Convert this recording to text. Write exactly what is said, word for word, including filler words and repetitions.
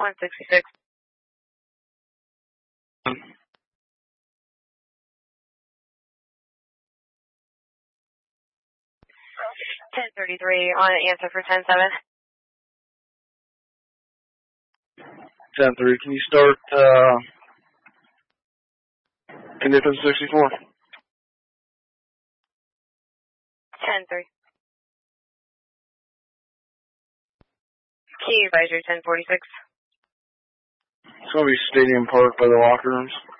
one sixty-six. ten thirty-three on answer for ten seven. ten three, can you start uh, condition sixty-four? ten three. Key advisory ten forty-six. It's going to be Stadium Park by the locker rooms.